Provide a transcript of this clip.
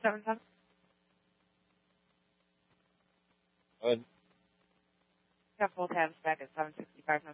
777. Good. Got full tabs back at 765 November.